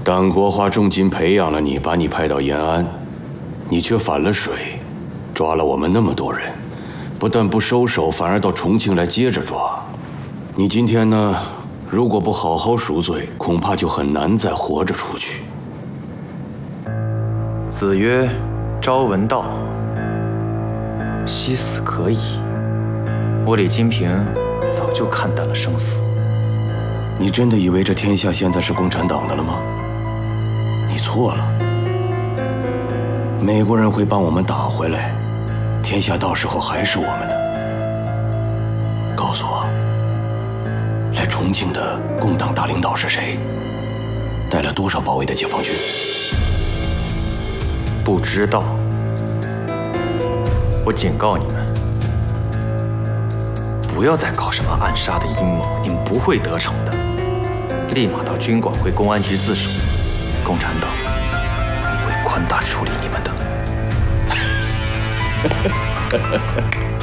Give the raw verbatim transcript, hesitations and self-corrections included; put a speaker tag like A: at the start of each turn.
A: 党国花重金培养了你，把你派到延安，你却反了水，抓了我们那么多人，不但不收手，反而到重庆来接着抓。你今天呢，如果不好好赎罪，恐怕就很难再活着出去。
B: 子曰：“朝闻道，夕死可矣。”我李金平早就看淡了生死。
A: 你真的以为这天下现在是共产党的了吗？你错了。美国人会帮我们打回来，天下到时候还是我们的。告诉我，来重庆的共党大领导是谁？带了多少保卫的解放军？
B: 不知道。我警告你们，不要再搞什么暗杀的阴谋，你们不会得逞的。立马到军管会公安局自首，共产党会宽大处理你们的。